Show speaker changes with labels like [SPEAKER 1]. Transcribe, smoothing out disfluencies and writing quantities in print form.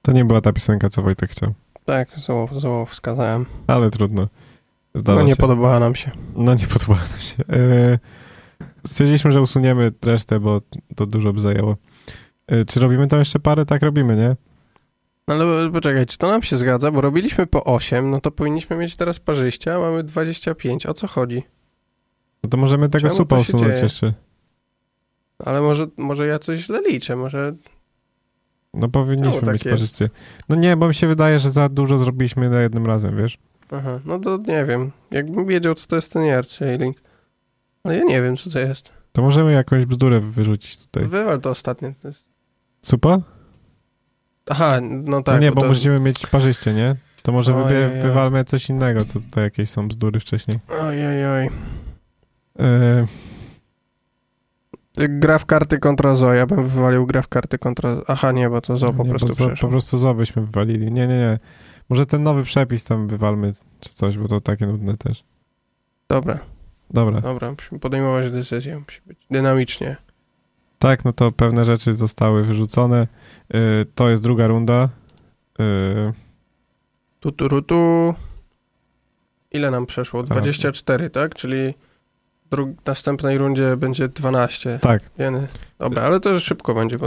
[SPEAKER 1] To nie była ta piosenka, co Wojtek chciał.
[SPEAKER 2] Tak, zło wskazałem.
[SPEAKER 1] Ale trudno.
[SPEAKER 2] No nie podobała nam się.
[SPEAKER 1] No nie podobała nam się. Stwierdziliśmy, że usuniemy resztę, bo to dużo by zajęło. Czy robimy tam jeszcze parę? Tak robimy, nie?
[SPEAKER 2] No ale poczekaj, czy to nam się zgadza? Bo robiliśmy po 8, no to powinniśmy mieć teraz parzyście, a mamy 25. O co chodzi?
[SPEAKER 1] No to możemy tego
[SPEAKER 2] Czemu
[SPEAKER 1] supa
[SPEAKER 2] to się
[SPEAKER 1] usunąć
[SPEAKER 2] dzieje?
[SPEAKER 1] jeszcze.
[SPEAKER 2] Ale może ja coś źle liczę, może...
[SPEAKER 1] No powinniśmy
[SPEAKER 2] Czemu tak
[SPEAKER 1] mieć
[SPEAKER 2] jest?
[SPEAKER 1] parzyście. No nie, bo mi się wydaje, że za dużo zrobiliśmy na jednym razem, wiesz?
[SPEAKER 2] Aha, no to nie wiem. Jakbym wiedział, co to jest ten yard sailing. Ale ja nie wiem, co to jest.
[SPEAKER 1] To możemy jakąś bzdurę wyrzucić tutaj.
[SPEAKER 2] Wywal to ostatnie. To jest...
[SPEAKER 1] Supa?
[SPEAKER 2] Aha, no tak.
[SPEAKER 1] No nie, bo
[SPEAKER 2] to...
[SPEAKER 1] musimy mieć parzyście, nie? To może
[SPEAKER 2] Ojej.
[SPEAKER 1] wywalmy coś innego, co tutaj jakieś są bzdury wcześniej.
[SPEAKER 2] Ojej.
[SPEAKER 1] Yy,
[SPEAKER 2] Gra w karty kontra Zo. Ja bym wywalił grę w karty kontra... Aha, nie, bo to Zo po
[SPEAKER 1] nie,
[SPEAKER 2] prostu
[SPEAKER 1] bo po
[SPEAKER 2] przeszło.
[SPEAKER 1] prostu zo byśmy wywalili. Nie. Może ten nowy przepis tam wywalmy, czy coś, bo to takie nudne też.
[SPEAKER 2] Dobra,
[SPEAKER 1] Dobra.
[SPEAKER 2] musimy podejmować decyzję. Musi być dynamicznie.
[SPEAKER 1] Tak, no to pewne rzeczy zostały wyrzucone. To jest druga runda.
[SPEAKER 2] Tu. Ile nam przeszło? 24, tak? Czyli w następnej rundzie będzie 12.
[SPEAKER 1] Tak.
[SPEAKER 2] Dobra, ale to już szybko będzie, bo